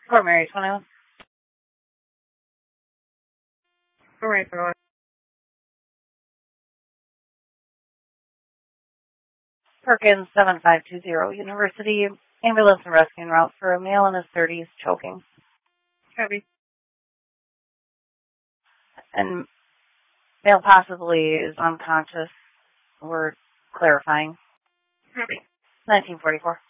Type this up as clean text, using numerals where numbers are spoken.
Fort Mary 21. All right, bro. Perkins 7520, University ambulance and rescue en route for a male in his 30s choking. Copy. And male possibly is unconscious. We're clarifying. Copy. 1944.